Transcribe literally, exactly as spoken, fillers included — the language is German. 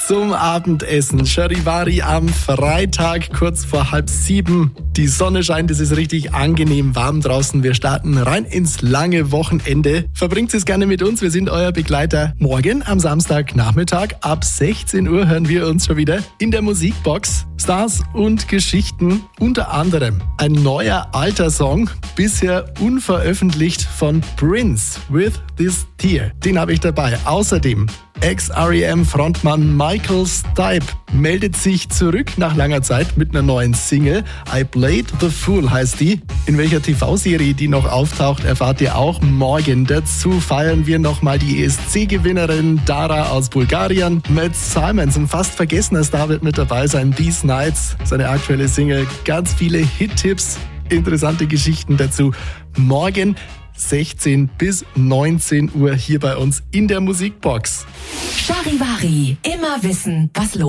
Zum Abendessen. Charivari am Freitag, kurz vor halb sieben. Die Sonne scheint, es ist richtig angenehm warm draußen. Wir starten rein ins lange Wochenende. Verbringt es gerne mit uns, wir sind euer Begleiter. Morgen am Samstagnachmittag ab sechzehn Uhr hören wir uns schon wieder in der Musikbox. Stars und Geschichten, unter anderem ein neuer alter Song, bisher unveröffentlicht von Prince, With This Tear. Den habe ich dabei. Außerdem Ex-R E M-Frontmann Michael Stipe meldet sich zurück nach langer Zeit mit einer neuen Single. I Played the Fool heißt die. In welcher T V-Serie die noch auftaucht, erfahrt ihr auch morgen. Dazu feiern wir nochmal die E S C-Gewinnerin Dara aus Bulgarien. Matt Simons, ein fast vergessener Star, wird mit dabei sein. These Nights, seine aktuelle Single. Ganz viele Hit-Tipps, interessante Geschichten dazu. Morgen sechzehn bis neunzehn Uhr hier bei uns in der Musikbox. Charivari, immer wissen, was los ist.